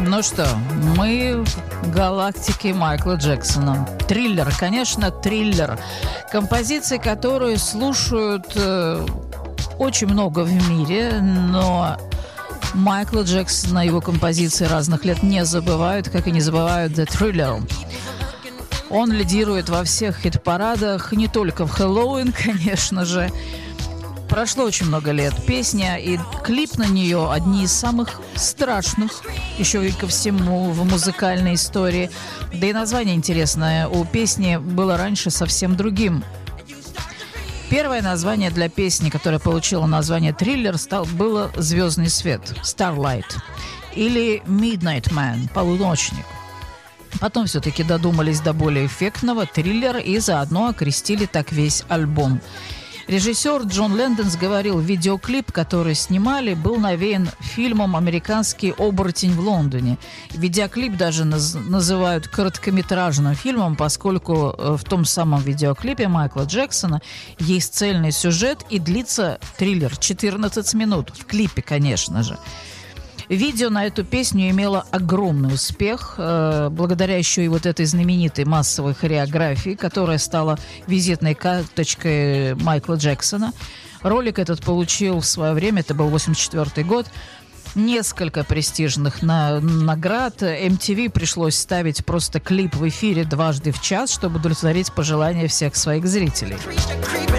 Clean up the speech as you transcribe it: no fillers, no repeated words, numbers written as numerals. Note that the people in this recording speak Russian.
Ну что, мы в галактике Майкла Джексона. Триллер, конечно, триллер. Композиции, которые слушают очень много в мире, но Майкла Джексона, его композиции разных лет не забывают, как и не забывают The Thriller. Он лидирует во всех хит-парадах, не только в Хэллоуин, конечно же. Прошло очень много лет. Песня и клип на нее одни из самых страшных, еще и ко всему, в музыкальной истории. Да и название интересное. У песни было раньше совсем другим. Первое название для песни, которая получила название «Триллер», было «Звездный свет» – «Starlight» или «Midnight Man» – «Полуночник». Потом все-таки додумались до более эффектного «Триллер» и заодно окрестили так весь альбом. Режиссер Джон Лэндонс говорил, видеоклип, который снимали, был навеян фильмом «Американский оборотень в Лондоне». Видеоклип даже называют короткометражным фильмом, поскольку в том самом видеоклипе Майкла Джексона есть цельный сюжет и длится триллер 14 минут. В клипе, конечно же. Видео на эту песню имело огромный успех, благодаря еще и вот этой знаменитой массовой хореографии, которая стала визитной карточкой Майкла Джексона. Ролик этот получил в свое время, это был 1984 год, несколько престижных наград. MTV пришлось ставить просто клип в эфире дважды в час, чтобы удовлетворить пожелания всех своих зрителей.